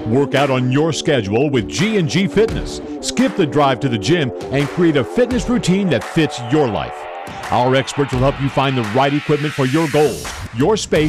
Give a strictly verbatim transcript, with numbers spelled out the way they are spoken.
Work out on your schedule with G and G Fitness. Skip the drive to the gym and create a fitness routine that fits your life. Our experts will help you find the right equipment for your goals, your space,